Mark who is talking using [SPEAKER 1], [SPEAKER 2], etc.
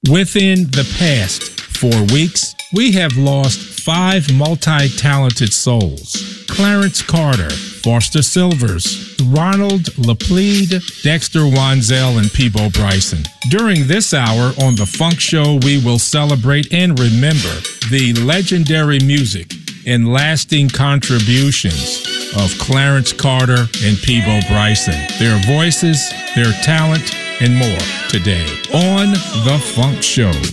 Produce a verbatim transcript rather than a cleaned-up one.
[SPEAKER 1] Within the past four weeks, we have lost five multi-talented souls. Clarence Carter, Foster Silvers, Ronald Laplede, Dexter Wanzel, and Peabo Bryson. During this hour on The Funk Show, we will celebrate and remember the legendary music and lasting contributions of Clarence Carter and Peabo Bryson. Their voices, their talent, and more today on The Funk Show.